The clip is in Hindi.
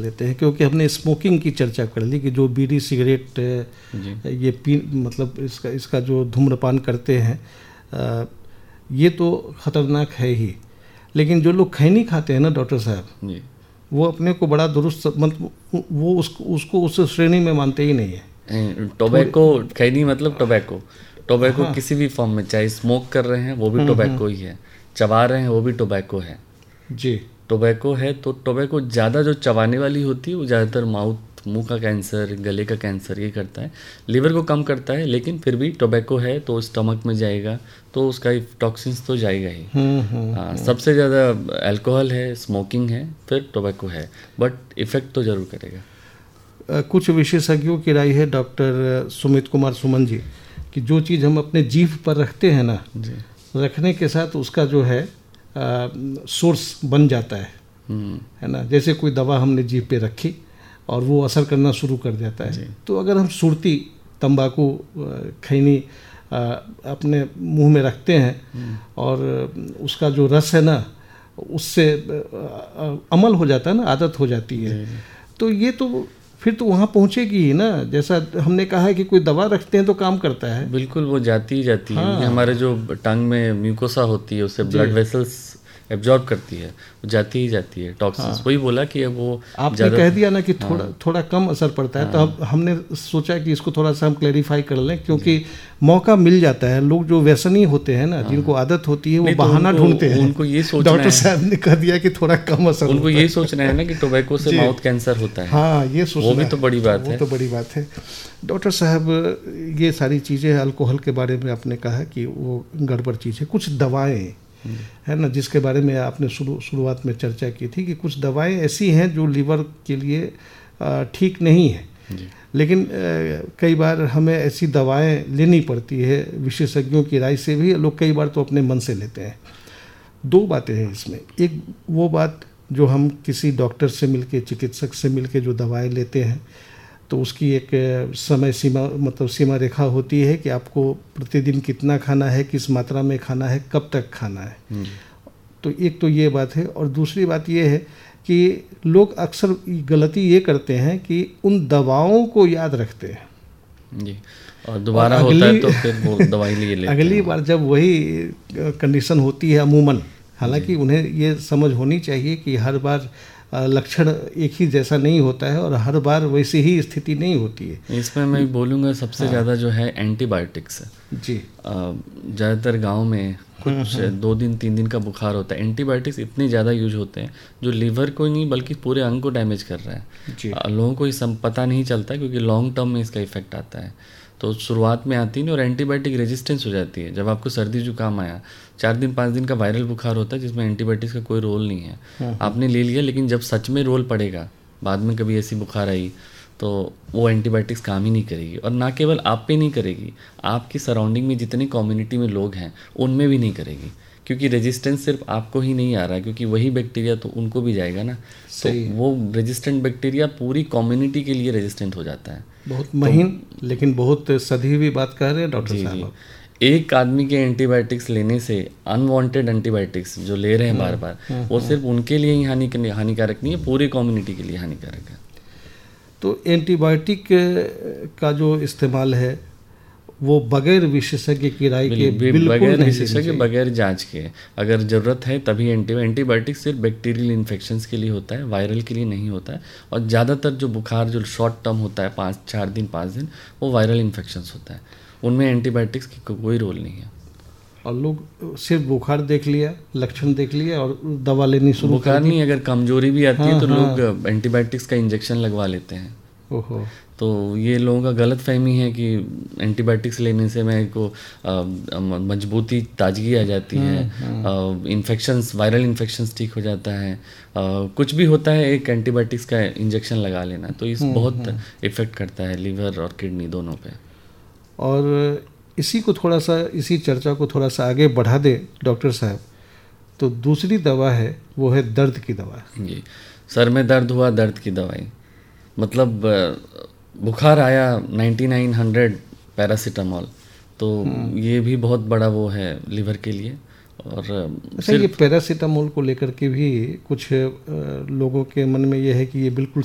लेते हैं, क्योंकि हमने स्मोकिंग की चर्चा कर ली कि जो बीड़ी सिगरेट ये मतलब इसका जो धूम्रपान करते हैं ये तो ख़तरनाक है ही, लेकिन जो लोग खैनी खाते हैं ना डॉक्टर साहब जी, वो अपने को बड़ा दुरुस्त, मतलब वो उसको उस श्रेणी में मानते ही नहीं है। टोबैको खैनी मतलब टोबैको हाँ। किसी भी फॉर्म में, चाहे स्मोक कर रहे हैं वो भी टोबैको ही है, चबा रहे हैं वो भी टोबैको है जी। टोबैको है। तो टोबैको ज़्यादा जो चबाने वाली होती है वो ज़्यादातर मुंह का कैंसर, गले का कैंसर ये करता है, लिवर को कम करता है, लेकिन फिर भी टोबैको है तो स्टमक में जाएगा तो उसका टॉक्सिन्स तो जाएगा ही। हाँ, सबसे ज़्यादा अल्कोहल है, स्मोकिंग है, फिर टोबैको है, बट इफ़ेक्ट तो ज़रूर करेगा। कुछ विशेषज्ञों की राय है, डॉक्टर सुमित कुमार सुमन जी, कि जो चीज़ हम अपने जीभ पर रखते हैं ना, रखने के साथ उसका जो है सोर्स बन जाता है ना। जैसे कोई दवा हमने जीभ पे रखी और वो असर करना शुरू कर देता है, तो अगर हम सुरती, तंबाकू, खैनी अपने मुंह में रखते हैं और उसका जो रस है ना उससे अमल हो जाता है ना, आदत हो जाती है, तो ये तो फिर तो वहाँ पहुँचेगी ही ना। जैसा हमने कहा है कि कोई दवा रखते हैं तो काम करता है, बिल्कुल वो जाती ही जाती है। हमारे जो टंग में म्यूकोसा होती है उससे ब्लड वेसल्स एब्जॉर्ब करती है, वो जाती ही जाती है टॉक्सिन्स। वही बोला कि अब वो आपने कह दिया ना कि थोड़ा कम असर पड़ता है, तो अब हमने सोचा कि इसको थोड़ा सा हम क्लैरिफाई कर लें, क्योंकि मौका मिल जाता है। लोग जो व्यसनी होते हैं ना, जिनको आदत होती है, वो बहाना ढूंढते हैं। उनको ये सोचना है, डॉक्टर साहब ने कह दिया कि थोड़ा कम असर, उनको ये सोचना है ना कि टोबैको से माउथ कैंसर होता है। हाँ, ये सोचना, वो भी तो बड़ी बात है, वो तो बड़ी बात है। डॉक्टर साहब, ये सारी चीज़ें, अल्कोहल के बारे में आपने कहा कि वो गड़बड़ चीज़ है। कुछ दवाएँ है ना, जिसके बारे में आपने शुरुआत में चर्चा की थी कि कुछ दवाएं ऐसी हैं जो लीवर के लिए ठीक नहीं है, लेकिन कई बार हमें ऐसी दवाएं लेनी पड़ती है, विशेषज्ञों की राय से भी। लोग कई बार तो अपने मन से लेते हैं। दो बातें हैं इसमें। एक वो बात जो हम किसी डॉक्टर से मिलके, चिकित्सक से मिलके जो दवाएं लेते हैं, तो उसकी एक समय सीमा, मतलब सीमा रेखा होती है कि आपको प्रतिदिन कितना खाना है, किस मात्रा में खाना है, कब तक खाना है। तो एक तो ये बात है, और दूसरी बात ये है कि लोग अक्सर गलती ये करते हैं कि उन दवाओं को याद रखते हैं जी, और दोबारा होता है तो फिर वो दवाई लिए लेते हैं। अगली बार जब वही कंडीशन होती है अमूमन, हालांकि उन्हें ये समझ होनी चाहिए कि हर बार लक्षण एक ही जैसा नहीं होता है और हर बार वैसी ही स्थिति नहीं होती है। इसमें मैं बोलूँगा सबसे ज़्यादा जो है एंटीबायोटिक्स है जी। ज़्यादातर गांव में कुछ 2 दिन 3 दिन का बुखार होता है, एंटीबायोटिक्स इतने ज़्यादा यूज होते हैं जो लीवर को नहीं बल्कि पूरे अंग को डैमेज कर रहा है। लोगों को ये पता नहीं चलता क्योंकि लॉन्ग टर्म में इसका इफेक्ट आता है, तो शुरुआत में आती नहीं और एंटीबायोटिक रेजिस्टेंस हो जाती है। जब आपको सर्दी जुकाम आया, 4 दिन 5 दिन का वायरल बुखार होता है जिसमें एंटीबायोटिक्स का कोई रोल नहीं है, आपने ले लिया, लेकिन जब सच में रोल पड़ेगा, बाद में कभी ऐसी बुखार आई तो वो एंटीबायोटिक्स काम ही नहीं करेगी। और ना केवल आप पे नहीं करेगी, आपकी सराउंडिंग में जितने कम्युनिटी में लोग हैं उनमें भी नहीं करेगी, क्योंकि रेजिस्टेंस सिर्फ आपको ही नहीं आ रहा है, क्योंकि वही बैक्टीरिया तो उनको भी जाएगा ना। तो वो रेजिस्टेंट बैक्टीरिया पूरी कम्युनिटी के लिए रेजिस्टेंट हो जाता है। बहुत महीन लेकिन बहुत सधी हुई बात कह रहे हैं डॉक्टर साहब। एक आदमी के एंटीबायोटिक्स लेने से, अनवांटेड एंटीबायोटिक्स जो ले रहे हैं बार बार, वो सिर्फ उनके लिए ही हानिकारक नहीं है, पूरी कम्युनिटी के लिए हानिकारक है। तो एंटीबायोटिक का जो इस्तेमाल है वो बगैर विशेषज्ञ की राय के बिल्कुल बगैर विशेषज्ञ, बगैर जांच के, अगर ज़रूरत है तभी एंटीबायोटिक सिर्फ बैक्टीरियल इन्फेक्शंस के लिए होता है, वायरल के लिए नहीं होता है। और ज़्यादातर जो बुखार जो शॉर्ट टर्म होता है 4 दिन 5 दिन, वो वायरल इन्फेक्शंस होता है, उनमें एंटीबायोटिक्स की कोई रोल नहीं है। और लोग सिर्फ बुखार देख लिया, लक्षण देख लिया और दवा लेनी शुरू कर दी। बुखार नहीं, अगर कमजोरी भी आती है तो लोग एंटीबायोटिक्स का इंजेक्शन लगवा लेते हैं। ओहो। तो ये लोगों का गलत फहमी है कि एंटीबायोटिक्स लेने से मेरे को मजबूती, ताजगी आ जाती है, इन्फेक्शंस, वायरल इन्फेक्शंस ठीक हो जाता है, कुछ भी होता है, एक एंटीबायोटिक्स का इंजेक्शन लगा लेना तो इस बहुत इफ़ेक्ट करता है लीवर और किडनी दोनों पे। और इसी को थोड़ा सा, इसी चर्चा को थोड़ा सा आगे बढ़ा दे डॉक्टर साहब, तो दूसरी दवा है वो है दर्द की दवा। जी, सर में दर्द हुआ, दर्द की दवाई, मतलब बुखार आया 9900 पैरासीटामोल, तो ये भी बहुत बड़ा वो है लीवर के लिए। और अच्छा, ये पैरासीटामोल को लेकर के भी कुछ लोगों के मन में ये है कि ये बिल्कुल